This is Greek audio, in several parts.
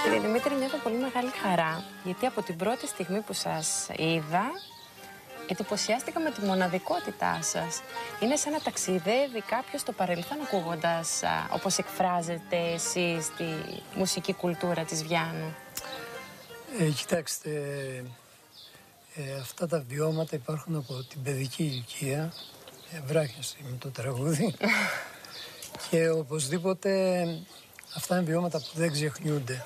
Κύριε Δημήτρη, νιώθω πολύ μεγάλη χαρά, γιατί από την πρώτη στιγμή που σας είδα, εντυπωσιάστηκα με τη μοναδικότητά σας. Είναι σαν να ταξιδεύει κάποιος στο παρελθόν ακούγοντας όπως εκφράζετε εσείς τη μουσική κουλτούρα της Βιάνου. Κοιτάξτε, αυτά τα βιώματα υπάρχουν από την παιδική ηλικία, βράχιασε με το τραγούδι και οπωσδήποτε αυτά είναι βιώματα που δεν ξεχνιούνται.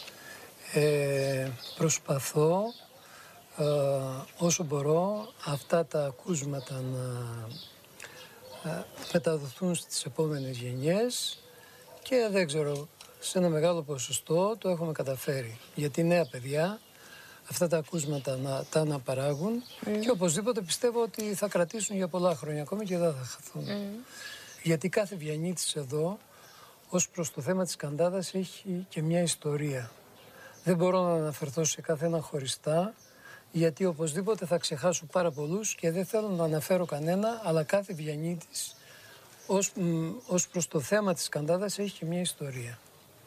Προσπαθώ όσο μπορώ αυτά τα ακούσματα να μεταδοθούν στις επόμενες γενιές και δεν ξέρω, σε ένα μεγάλο ποσοστό το έχουμε καταφέρει. Γιατί νέα παιδιά αυτά τα ακούσματα να τα αναπαράγουν και οπωσδήποτε πιστεύω ότι θα κρατήσουν για πολλά χρόνια ακόμη και δεν θα χαθούν. Γιατί κάθε Βιαννίτης εδώ, ως προς το θέμα της καντάδας, έχει και μια ιστορία. Δεν μπορώ να αναφερθώ σε καθένα χωριστά, γιατί οπωσδήποτε θα ξεχάσω πάρα πολλούς και δεν θέλω να αναφέρω κανένα, αλλά κάθε Βιαννίτης ως προς το θέμα της καντάδας έχει και μια ιστορία.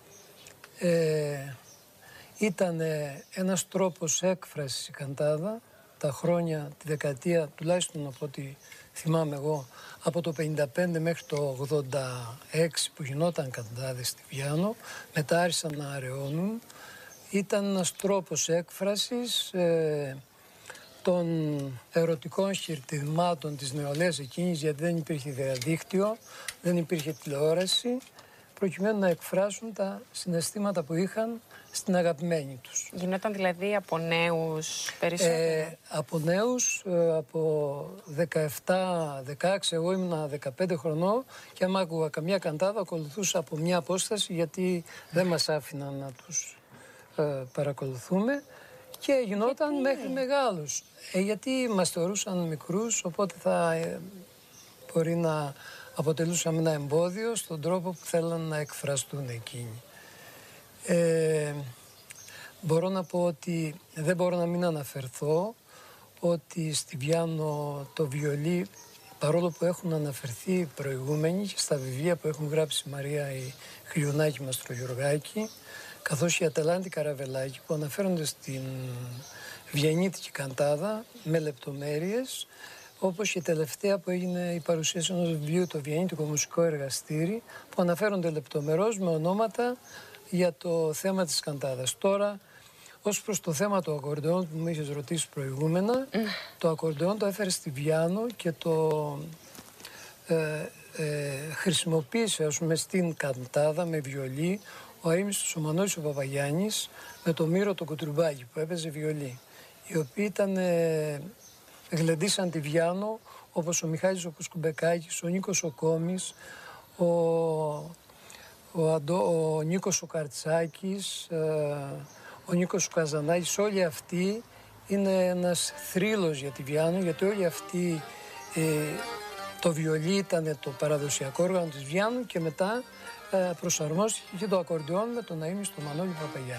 Ήταν ένας τρόπος έκφρασης η καντάδα τα χρόνια, τη δεκαετία, τουλάχιστον από ό,τι θυμάμαι εγώ, από το 55 μέχρι το 86 που γινόταν καντάδες στη Βιάνο, μετά άρχισαν να αραιώνουν. Ήταν ένας τρόπος έκφρασης των ερωτικών χειρτισμάτων της νεολαίας εκείνης, γιατί δεν υπήρχε διαδίκτυο, δεν υπήρχε τηλεόραση, προκειμένου να εκφράσουν τα συναισθήματα που είχαν στην αγαπημένη τους. Γινόταν δηλαδή από νέους περισσότερο? Από νέους, από 17-16, εγώ ήμουνα 15 χρονών και άμα άκουγα καμιά καντάδα ακολουθούσα από μια απόσταση, γιατί δεν μας άφηναν να τους παρακολουθούμε και γινόταν μέχρι μεγάλους. Γιατί μας θεωρούσαν μικρούς, οπότε θα μπορεί να αποτελούσαμε ένα εμπόδιο στον τρόπο που θέλαν να εκφραστούν εκείνοι. Μπορώ να πω ότι δεν μπορώ να μην αναφερθώ ότι στη Βιάνο το βιολί, παρόλο που έχουν αναφερθεί οι προηγούμενοι και στα βιβλία που έχουν γράψει η Μαρία η Χλιονάκη Μαστρογιοργάκη, καθώς η Ατελάντη Καραβελάκη, που αναφέρονται στην βιαννίτικη καντάδα με λεπτομέρειες, όπως η τελευταία που έγινε η παρουσίαση ενός βιβλίου, το Βιαννίτικο Μουσικό Εργαστήρι, που αναφέρονται λεπτομερώς με ονόματα για το θέμα της καντάδας. Τώρα, ως προς το θέμα του ακορντεόν που μου είχες ρωτήσει προηγούμενα, το ακορντεόν το έφερε στη Βιάνο και το χρησιμοποίησε, ας πούμε, στην καντάδα με βιολί ο αείμνηστος ο Μανώλης ο Παπαγιάννης με το Μύρο το Κουτρουμπάκι που έπαιζε βιολί, οι οποίοι ήταν γλεντήσαν τη Βιάνο, όπως ο Μιχάλης ο Κουσκουμπεκάκης, ο Νίκος ο Κόμης, ο Νίκος ο Καρτσάκης, ο Νίκος ο Καζανάκης. Όλοι αυτοί είναι ένας θρύλος για τη Βιάνο, γιατί όλοι αυτοί το βιολί ήταν το παραδοσιακό όργανο της Βιάνου και μετά προσαρμόστηκε και το ακορντεόν με τον αείμνηστο Μανώλη Παπαγιάννη.